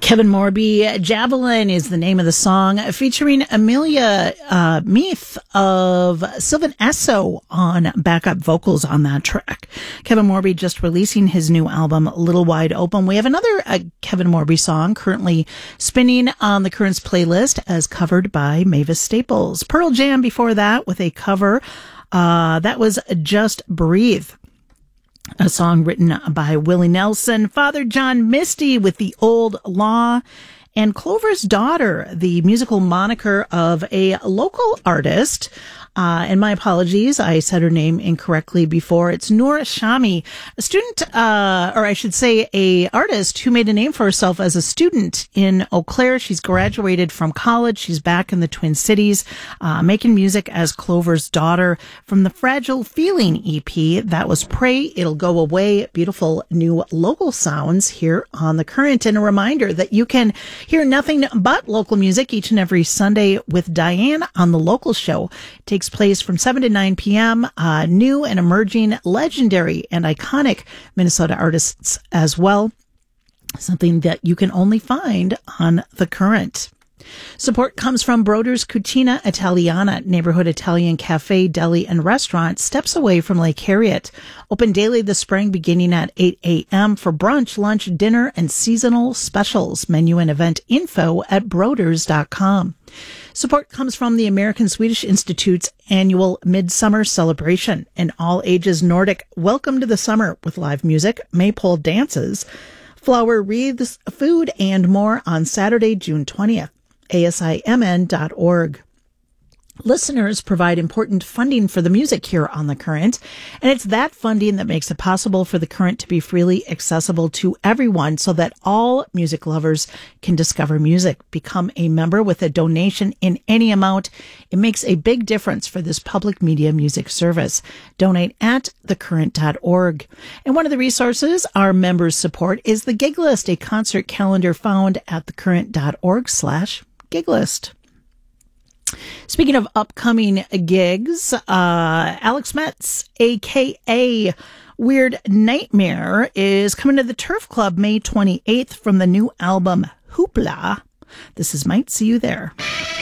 Kevin Morby, Javelin is the name of the song, featuring Amelia Meath of Sylvan Esso on backup vocals on that track. Kevin Morby just releasing his new album, Little Wide Open. We have another Kevin Morby song currently spinning on the Currents playlist as covered by Mavis Staples. Pearl Jam before that with a cover. That was Just Breathe, a song written by Willie Nelson. Father John Misty with The Old Law, and Clover's Daughter, the musical moniker of a local artist. And my apologies, I said her name incorrectly before. It's Noor Shami, a student, or I should say a artist who made a name for herself as a student in Eau Claire. She's graduated from college. She's back in the Twin Cities, making music as Clover's Daughter from the Fragile Feeling EP. That was Pray It'll Go Away. Beautiful new local sounds here on The Current. And a reminder that you can hear nothing but local music each and every Sunday with Diane on The Local Show. It takes place from 7 to 9 p.m. New and emerging, legendary and iconic Minnesota artists as well. Something that you can only find on The Current. Support comes from Broder's Cucina Italiana, neighborhood Italian cafe, deli, and restaurant steps away from Lake Harriet. Open daily this spring beginning at 8 a.m. for brunch, lunch, dinner, and seasonal specials. Menu and event info at broders.com. Support comes from the American Swedish Institute's annual Midsummer Celebration, an all-ages Nordic welcome to the summer with live music, maypole dances, flower wreaths, food, and more on Saturday, June 20th. ASIMN.org. Listeners provide important funding for the music here on The Current, and it's that funding that makes it possible for The Current to be freely accessible to everyone so that all music lovers can discover music. Become a member with a donation in any amount. It makes a big difference for this public media music service. Donate at thecurrent.org. And one of the resources our members support is the Gig List, a concert calendar found at thecurrent.org/giglist. Speaking of upcoming gigs, Alex Metz, a.k.a. Weird Nightmare, is coming to the Turf Club May 28th from the new album Hoopla. This is Might See You There.